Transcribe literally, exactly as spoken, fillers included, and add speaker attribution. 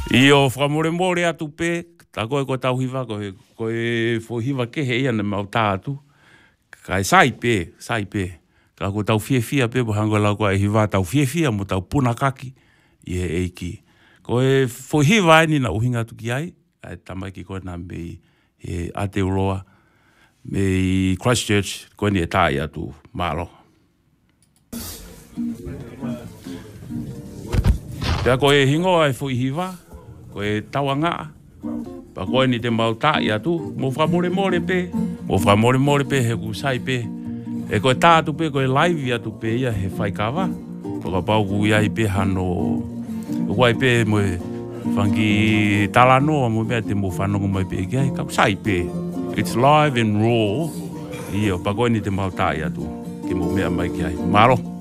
Speaker 1: Io whamore more atu pe, ta koe ko tau hiva, koe, koe fo hiva ke he ia na mau tātu. Kai sai pe, sai pe. Ka ko tau fie fia pe, bohango lau koe hiva tau fie fia, mo tau puna kaki, i he eiki. Koe fo hiva ni na uhinga tuki ai, ai tamai ki koe na me he Aotearoa, me Christchurch, koe ni e tāi atu malo. Pea koe hingo ai fo hiva, koe tawanga, pa koe ni te mau tāi atu, mo whamore more pe, mo whamore more pe he kusai pe, e koe tātu pe, koe live atu pe ia he whaikawa, ko ka pau kui ai pe hano, koe pe mo whangi talanoa mo mea te mo whanongo mai pe kia, ka kusai pe, it's live and raw, ia pa koe ni te mau tāi atu, ke mo mea mai kia, maro.